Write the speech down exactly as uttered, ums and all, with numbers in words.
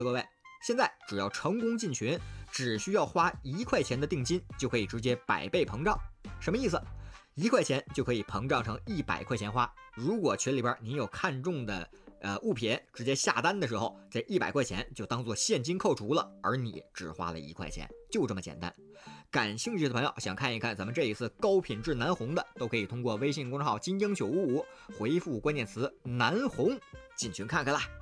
各位，现在只要成功进群，只需要花一块钱的定金，就可以直接百倍膨胀。什么意思？一块钱就可以膨胀成一百块钱花。如果群里边您有看中的呃物品，直接下单的时候，这一百块钱就当做现金扣除了，而你只花了一块钱，就这么简单。感兴趣的朋友想看一看咱们这一次高品质南红的，都可以通过微信公众号金鹰九五五回复关键词南红进群看看啦。